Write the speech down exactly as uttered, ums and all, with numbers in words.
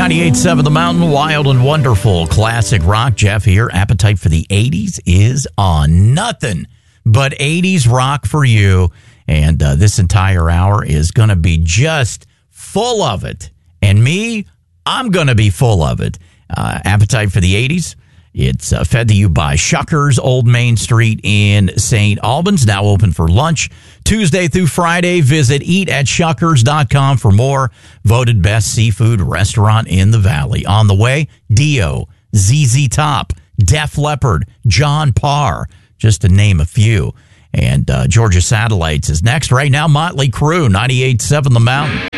ninety-eight point seven The Mountain, wild and wonderful classic rock. Jeff here. Appetite for the eighties is on. Nothing but eighties rock for you. And uh, this entire hour is going to be just full of it. And me, I'm going to be full of it. Uh, Appetite for the eighties. It's uh, fed to you by Shuckers, Old Main Street in Saint Albans. Now open for lunch Tuesday through Friday. Visit eat at shuckers dot com for more. Voted best seafood restaurant in the valley. On the way, Dio, Z Z Top, Def Leppard, John Parr, just to name a few. And uh, Georgia Satellites is next. Right now, Motley Crue, ninety-eight point seven The Mountain.